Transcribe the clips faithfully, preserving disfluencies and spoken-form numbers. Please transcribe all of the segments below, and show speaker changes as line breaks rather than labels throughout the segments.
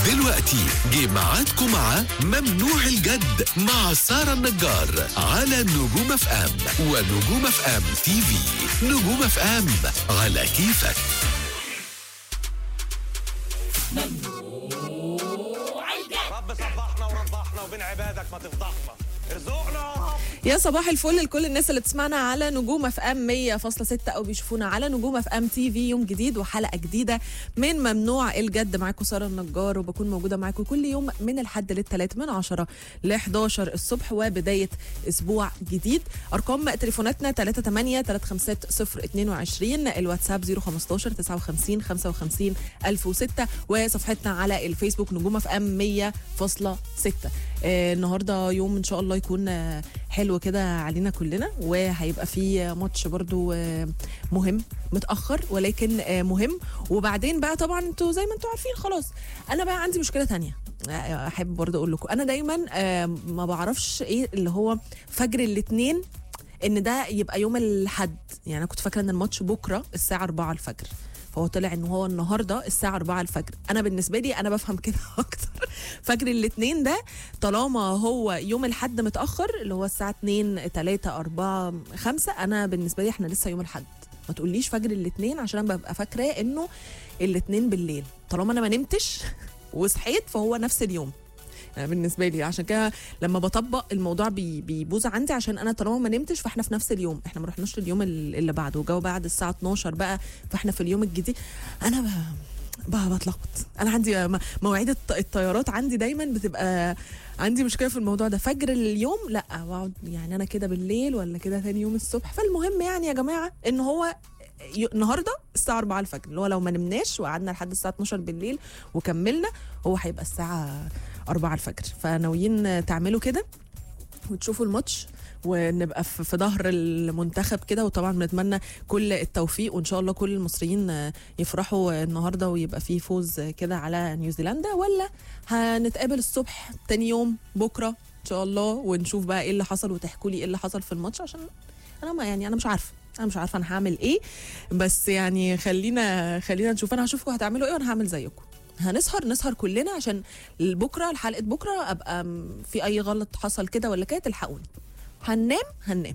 دلوقتي جه ميعادكم مع ممنوع الجد مع سارة النجار على نجوم اف ام ونجوم اف ام تي في. نجوم اف ام على كيفك.
رب صبحنا وربحنا وبين عبادك ما تفضحنا ارزقنا.
يا صباح الفل لكل الناس اللي بتسمعنا على نجوم اف ام مية فاصلة ستة او بيشوفونا على نجوم اف ام تي في. يوم جديد وحلقه جديده من ممنوع الجد. معاكم ساره النجار وبكون موجوده معاكم كل يوم من الحد للثلاث من عشرة ل حداشر الصبح وبدايه اسبوع جديد. ارقام تليفوناتنا ثلاثة ثمانية ثلاثة خمسة صفر اثنين وعشرين، الواتساب صفر خمستاشر تسعة وخمسين خمسة وخمسين ألف وستة، وصفحتنا على الفيسبوك نجوم اف ام مية فاصلة ستة. آه النهارده يوم ان شاء الله يكون آه حلو كده علينا كلنا، وهيبقى فيه ماتش برضو آه مهم متاخر ولكن آه مهم. وبعدين بقى طبعا انتوا زي ما انتوا عارفين خلاص انا بقى عندي مشكله تانية احب برضو اقول لكم. انا دايما آه ما بعرفش ايه اللي هو فجر الاثنين ان ده يبقى يوم الاحد. يعني انا كنت فاكره ان الماتش بكره الساعه أربعة الفجر، فهو طلع ان هو النهارده الساعه أربعة الفجر. انا بالنسبه لي انا بفهم كده اكتر فجر الاثنين ده طالما هو يوم الاحد متاخر اللي هو الساعه اتنين تلاتة أربعة خمسة، انا بالنسبه لي احنا لسه يوم الاحد. ما تقوليش فجر الاثنين عشان انا ببقى فاكراه انه الاثنين بالليل، طالما انا ما نمتش وصحيت فهو نفس اليوم. يعني بالنسبه لي عشان كده لما بطبق الموضوع بي بيبوظ عندي، عشان انا طالما ما نمتش فاحنا في نفس اليوم، احنا ما رحناش لليوم اللي بعده وجاوا بعد الساعه اتناشر بقى فاحنا في اليوم الجديد. انا ب... بقى بتلخبط. انا عندي مواعيد الطيارات عندي دايما بتبقى عندي مشكله في الموضوع ده. فجر اليوم لا واقعد يعني انا كده بالليل ولا كده ثاني يوم الصبح. فالمهم يعني يا جماعه ان هو النهارده الساعه أربعة الفجر، اللي هو لو ما نمناش وقعدنا لحد الساعه اتناشر بالليل وكملنا هو هيبقى الساعه أربعة الفجر. فناويين تعملوا كده وتشوفوا الماتش ونبقى في ظهر المنتخب كده. وطبعا بنتمنى كل التوفيق وان شاء الله كل المصريين يفرحوا النهارده ويبقى فيه فوز كده على نيوزيلندا. ولا هنتقابل الصبح تاني يوم بكره ان شاء الله ونشوف بقى ايه اللي حصل وتحكوا لي ايه اللي حصل في الماتش، عشان انا ما يعني انا مش عارفه انا مش عارفه انا هعمل ايه. بس يعني خلينا خلينا نشوف. انا هشوفكم هتعملوا ايه وانا هعمل زيكم. هنسهر نسهر كلنا عشان بكره الحلقه بكره ابقى في اي غلط حصل كده ولا كده تلحقوني. هننام هننام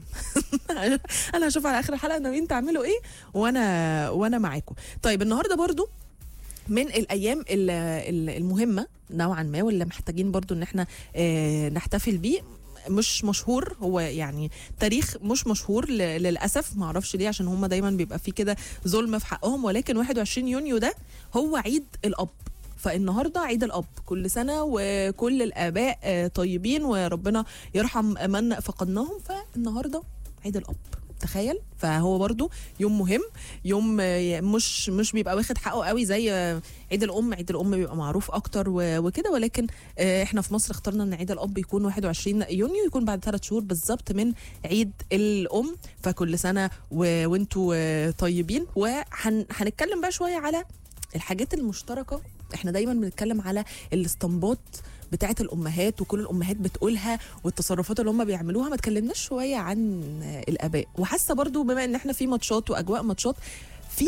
انا هشوف على اخر الحلقه ناويين تعملوا ايه وانا وانا معاكم. طيب النهارده برضو من الايام المهمه نوعا ما واللي محتاجين برضو ان احنا اه نحتفل بيه. مش مشهور، هو يعني تاريخ مش مشهور للاسف، ما اعرفش ليه عشان هم دايما بيبقى فيه كده ظلم في حقهم. ولكن واحد وعشرين يونيو ده هو عيد الاب. فالنهارده عيد الاب، كل سنه وكل الاباء طيبين وربنا يرحم من فقدناهم. فالنهارده عيد الاب تخيل. فهو برضو يوم مهم، يوم مش مش بيبقى واخد حقه قوي زي عيد الام. عيد الام بيبقى معروف اكتر وكده، ولكن احنا في مصر اخترنا ان عيد الاب يكون واحد وعشرين يونيو، يكون بعد ثلاث شهور بالظبط من عيد الام. فكل سنه وانتوا طيبين. وهنتكلم بقى شويه على الحاجات المشتركه. احنا دايما بنتكلم على الاستنباط بتاعت الامهات وكل الامهات بتقولها والتصرفات اللي هم بيعملوها. ما تكلمناش شويه عن الاباء. وحاسه برضو بما ان احنا في ماتشات واجواء ماتشات، في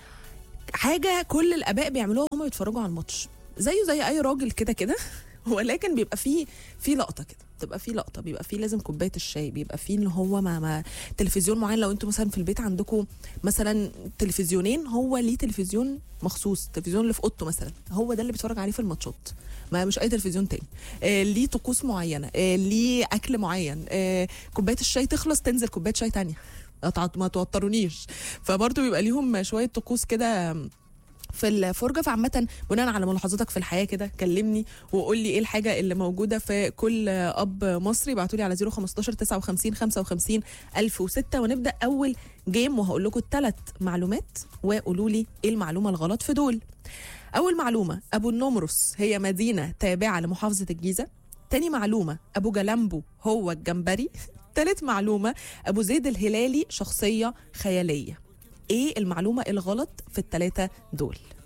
حاجه كل الاباء بيعملوها هم بيتفرجوا على الماتش زيه زي اي راجل كده كده ولكن بيبقى في في لقطه كده، بتبقى في لقطه بيبقى في لازم كوبايه الشاي، بيبقى في اللي هو ما, ما تلفزيون معين. لو انتوا مثلا في البيت عندكم مثلا تلفزيونين، هو ليه تلفزيون مخصوص، تلفزيون اللي في اوضته مثلا هو ده اللي بيتفرج عليه في الماتشات، ما مش اي تلفزيون تاني. آه ليه طقوس معينه، آه ليه اكل معين، آه كوبايه الشاي تخلص تنزل كوبايه شاي تانية، ما توترونيش. فبرضه بيبقى ليهم شويه طقوس كده في الفرجه. فعامه بناء على ملاحظاتك في الحياه كده كلمني وقول لي ايه الحاجه اللي موجوده في كل اب مصري. ابعتوا لي على صفر خمستاشر تسعة وخمسين خمسة وخمسين ألف وستة. ونبدا اول جيم وهقول لكم ثلاث معلومات وقولوا لي ايه المعلومه الغلط في دول. اول معلومه، ابو النمرس هي مدينه تابعه لمحافظه الجيزه. تاني معلومه، ابو جلامبو هو الجمبري. تالت معلومه، ابو زيد الهلالي شخصيه خياليه. ايه المعلومه الغلط في الثلاثه دول؟